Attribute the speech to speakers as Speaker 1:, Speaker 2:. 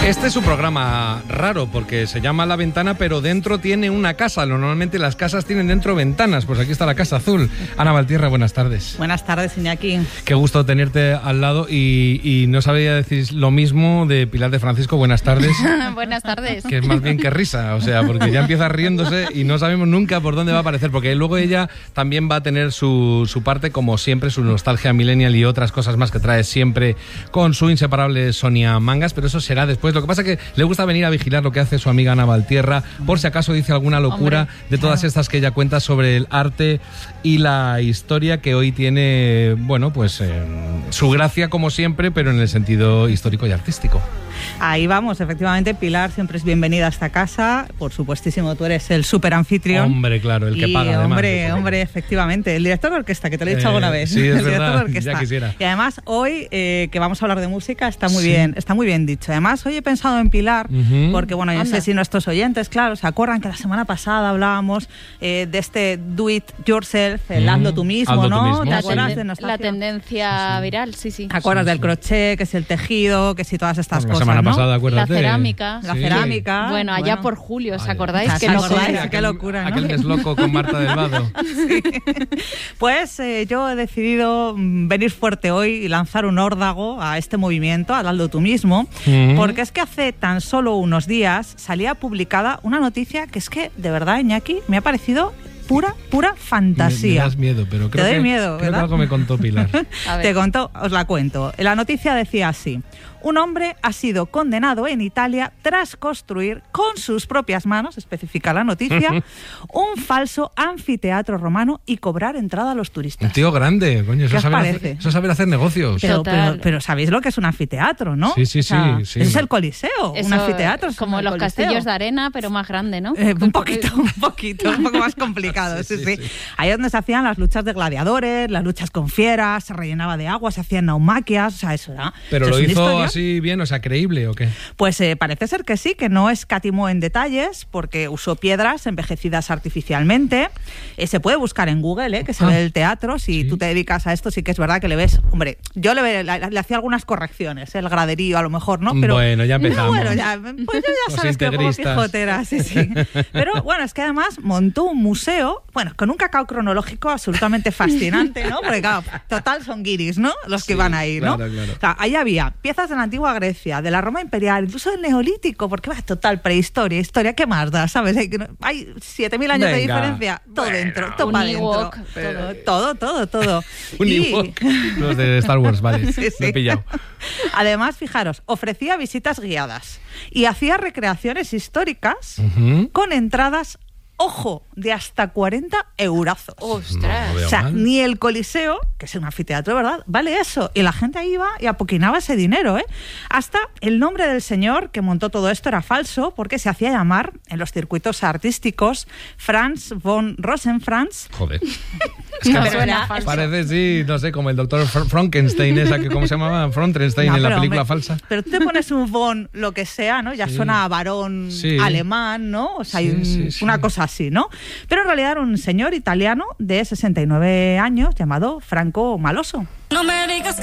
Speaker 1: Este es un programa raro porque se llama La Ventana, pero dentro tiene una casa. Normalmente las casas tienen dentro ventanas. Pues aquí está la Casa Azul. Ana Valtierra, buenas tardes.
Speaker 2: Buenas tardes, Iñaki.
Speaker 1: Qué gusto tenerte al lado y no sabía decir lo mismo de Pilar de Francisco. Buenas tardes.
Speaker 3: Buenas tardes.
Speaker 1: Que es más bien que risa, o sea, porque ya empieza riéndose y no sabemos nunca por dónde va a aparecer, porque luego ella también va a tener su parte, como siempre, su nostalgia millennial y otras cosas más que trae siempre con su inseparable Sonia Mangas, pero eso será después. Lo que pasa es que le gusta venir a vigilar lo que hace su amiga Ana Valtierra, por si acaso dice alguna locura de todas estas que ella cuenta sobre el arte y la historia, que hoy tiene, bueno, pues su gracia como siempre, pero en el sentido histórico y artístico.
Speaker 2: Ahí vamos, efectivamente, Pilar siempre es bienvenida a esta casa. Por supuestísimo, tú eres el súper anfitrión.
Speaker 1: Hombre, claro, el que paga además.
Speaker 2: Hombre, efectivamente. El director de orquesta, que te lo he dicho alguna vez.
Speaker 1: Sí, es
Speaker 2: el
Speaker 1: verdad,
Speaker 2: director de orquesta.
Speaker 1: ya quisiera.
Speaker 2: Y además, hoy, que vamos a hablar de música, está muy bien dicho. Además, hoy he pensado en Pilar, porque, bueno, yo no sé si nuestros oyentes, claro, se acuerdan que la semana pasada hablábamos de este do it yourself, el hazlo tú mismo, ¿no? ¿Te acuerdas de
Speaker 3: la tendencia viral? Sí.
Speaker 2: ¿Te acuerdas del crochet, que si el tejido, que si todas estas cosas,
Speaker 1: semana
Speaker 2: ¿no?
Speaker 1: pasada, acuérdate.
Speaker 3: La cerámica.
Speaker 2: La cerámica.
Speaker 3: Bueno, allá por julio, ¿os acordáis?
Speaker 2: ¿Qué locura? Qué locura, ¿no?
Speaker 1: Aquel desloco con Marta del Vado.
Speaker 2: Sí. Pues yo he decidido venir fuerte hoy y lanzar un órdago a este movimiento, al hazlo tú mismo, porque es que hace tan solo unos días salía publicada una noticia que es que, de verdad, Iñaki, me ha parecido pura fantasía.
Speaker 1: Me das miedo, pero creo que algo me contó Pilar.
Speaker 2: Te contó, os la cuento. La noticia decía así: un hombre ha sido condenado en Italia tras construir con sus propias manos, especifica la noticia, un falso anfiteatro romano y cobrar entrada a los turistas.
Speaker 1: Un tío grande, coño,
Speaker 2: ¿Qué os parece?
Speaker 1: Eso es saber hacer negocios.
Speaker 2: Pero sabéis lo que es un anfiteatro, ¿no?
Speaker 1: Sí.
Speaker 2: Ese es el Coliseo, un anfiteatro. Es
Speaker 3: como los castillos de arena, pero más grande, ¿no?
Speaker 2: Un poco más complicado. Sí. Ahí es donde se hacían las luchas de gladiadores, las luchas con fieras, se rellenaba de agua, se hacían naumaquias, o sea, eso era.
Speaker 1: Pero lo hizo así bien, o sea, ¿creíble o qué?
Speaker 2: Pues parece ser que sí, que no escatimó en detalles, porque usó piedras envejecidas artificialmente. Se puede buscar en Google, que se ve el teatro. Si tú te dedicas a esto, sí que es verdad que le ves. Hombre, yo le hacía algunas correcciones, el graderío a lo mejor, ¿no? Pero
Speaker 1: bueno, ya empezamos.
Speaker 2: Pues yo ya sabes que como pijotera, sí. Pero bueno, es que además montó un museo, bueno, con un cacao cronológico absolutamente fascinante, ¿no? Porque claro, total son guiris, ¿no? Los que iban a ir, ¿no?
Speaker 1: Claro.
Speaker 2: O sea, ahí había piezas de la antigua Grecia, de la Roma imperial, incluso del Neolítico, porque va, total prehistoria, historia, ¿qué más da? ¿Sabes? Hay 7.000 años de diferencia, todo dentro, todo para dentro. Todo.
Speaker 1: Un Ewok. Los de Star Wars, vale.
Speaker 2: Sí.
Speaker 1: Lo he pillado.
Speaker 2: Además, fijaros, ofrecía visitas guiadas y hacía recreaciones históricas con entradas, ojo, de hasta 40 eurazos.
Speaker 3: ¡Ostras!
Speaker 2: O sea, ni el Coliseo, que es un anfiteatro, ¿verdad?, vale eso. Y la gente ahí iba y apoquinaba ese dinero, ¿eh? Hasta el nombre del señor que montó todo esto era falso, porque se hacía llamar, en los circuitos artísticos, Franz von Rosenkranz.
Speaker 1: Joder. Es que parece, sí, no sé, como el doctor Frankenstein, ¿cómo se llamaba? Frankenstein en la película falsa.
Speaker 2: Pero tú te pones un von, lo que sea, ¿no? Ya suena a varón alemán, ¿no? O sea, hay una cosa así, ¿no? Pero en realidad era un señor italiano de 69 años llamado Franco Maloso.
Speaker 4: No me digas